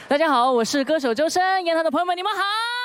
大家好，我是歌手周深，烟台的朋友们，你们好。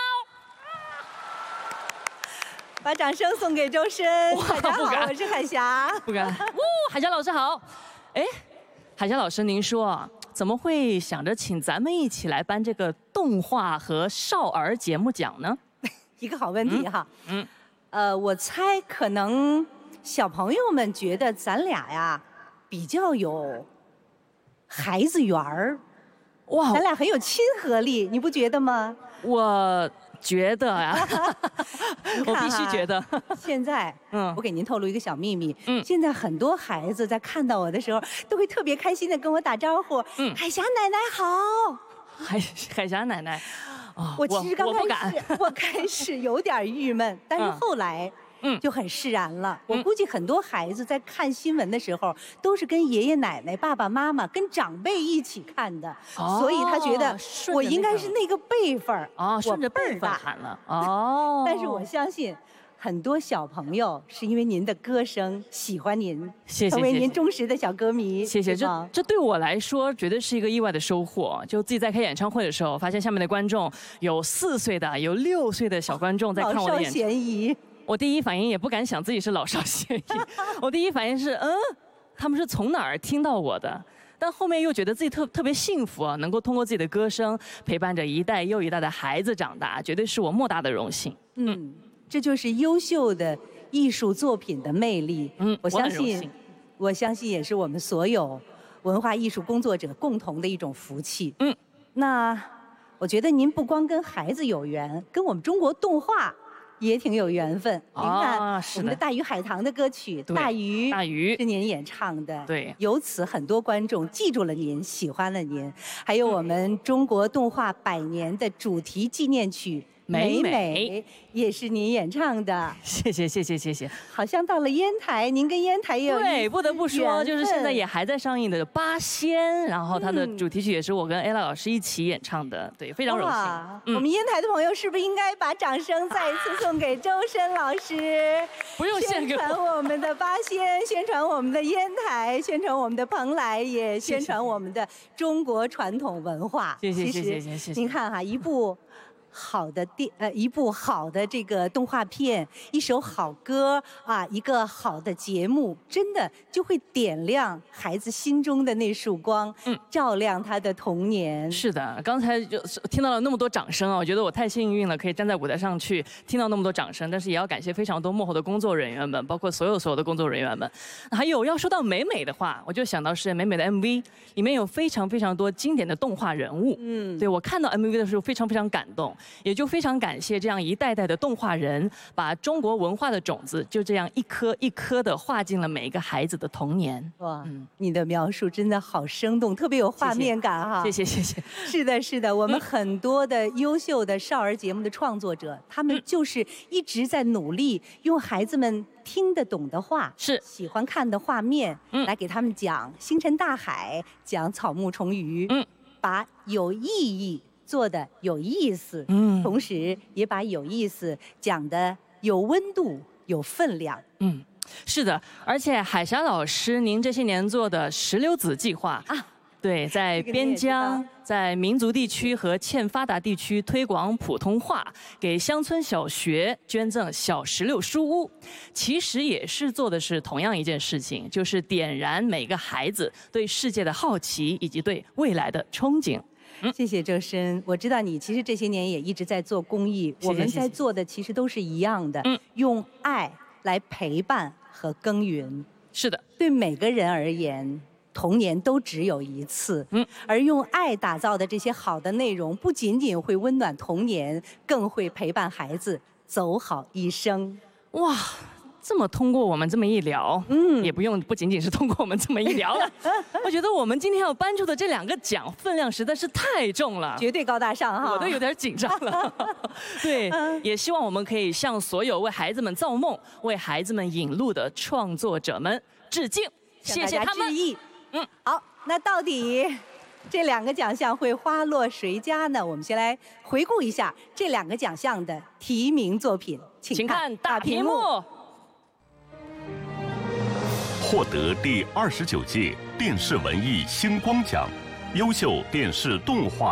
把掌声送给周深。大家好，我是海霞。 不敢。海霞老师好。哎，海霞老师，您说啊，怎么会想着请咱们一起来颁这个动画和少儿节目奖呢？ 一个好问题哈。我猜可能小朋友们觉得咱俩呀比较有孩子缘儿。哇，咱俩很有亲和力，你不觉得吗？ 我觉得呀，我必须觉得。 现在，我给您透露一个小秘密。现在很多孩子在看到我的时候，都会特别开心的跟我打招呼。海霞奶奶好。 海霞奶奶， 我其实刚开始，我开始有点郁闷，但是后来。就很释然了。我估计很多孩子在看新闻的时候，都是跟爷爷奶奶、爸爸妈妈、跟长辈一起看的，所以他觉得我应该是那个辈分儿。 顺着辈分喊了。 但是我相信，很多小朋友是因为您的歌声喜欢您，成为您忠实的小歌迷。 谢谢。这对我来说绝对是一个意外的收获。就自己在开演唱会的时候，发现下面的观众有4岁的，有6岁的小观众在看我的演唱会。 老少咸宜。 我第一反应也不敢想自己是老少咸宜，我第一反应是他们是从哪儿听到我的？但后面又觉得自己特别幸福啊，能够通过自己的歌声陪伴着一代又一代的孩子长大，绝对是我莫大的荣幸。 这就是优秀的艺术作品的魅力。我相信也是我们所有文化艺术工作者共同的一种福气。那我觉得您不光跟孩子有缘，跟我们中国动画也挺有缘分。您看，我们的大鱼海棠的歌曲《大鱼》是您演唱的， 对， 由此很多观众记住了您，喜欢了您。还有我们中国动画100年的主题纪念曲《美美》也是您演唱的。 谢谢。 好像到了烟台，您跟烟台也有对，不得不说，就是现在也还在上映的《八仙》，然后它的主题曲也是我跟 Ella 老师一起演唱的，对，非常荣幸。 我们烟台的朋友是不是应该把掌声再一次送给周深老师？ 不用宣传我们的八仙，宣传我们的烟台，宣传我们的蓬莱，也宣传我们的中国传统文化。 谢谢。 您看哈，一部好的这个动画片，一首好歌啊，一个好的节目，真的就会点亮孩子心中的那束光，照亮他的童年。 是的，刚才就听到了那么多掌声啊，我觉得我太幸运了，可以站在舞台上去听到那么多掌声。但是也要感谢非常多幕后的工作人员们，包括所有的工作人员们。还有要说到美美的话，我就想到是美美的 MV 里面有非常多经典的动画人物。对，我看到 MV 的时候非常感动。也就非常感谢这样一代代的动画人，把中国文化的种子就这样一颗一颗的画进了每一个孩子的童年。 哇，你的描述真的好生动，特别有画面感哈。 谢谢。 是的，我们很多的优秀的少儿节目的创作者，他们就是一直在努力用孩子们听得懂的话，喜欢看的画面，来给他们讲星辰大海，讲草木虫鱼，把有意义做的有意思，同时也把有意思讲的有温度、有分量。 是的，而且海霞老师，您这些年做的石榴籽计划对，在边疆、在民族地区和欠发达地区推广普通话，给乡村小学捐赠小石榴书屋，其实也是做的是同样一件事情，就是点燃每个孩子对世界的好奇以及对未来的憧憬。 谢谢周深，我知道你其实这些年也一直在做公益，我们在做的其实都是一样的，用爱来陪伴和耕耘。 是的， 对每个人而言，童年都只有一次，而用爱打造的这些好的内容，不仅仅会温暖童年，更会陪伴孩子走好一生。哇！这么通过我们这么一聊，也不仅仅是通过我们这么一聊了，我觉得我们今天要颁出的这2个奖分量实在是太重了，绝对高大上哈，我都有点紧张了。对，也希望我们可以向所有为孩子们造梦、为孩子们引路的创作者们致敬，谢谢他们。致意。好，那到底这2个奖项会花落谁家呢？我们先来回顾一下这2个奖项的提名作品，请看大屏幕。 获得第29届电视文艺星光奖，优秀电视动画